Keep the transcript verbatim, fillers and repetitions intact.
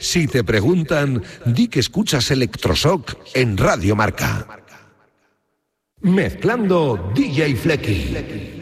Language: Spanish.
Si te preguntan, di que escuchas Electroshock en Radio Marca. Mezclando D J Flecky.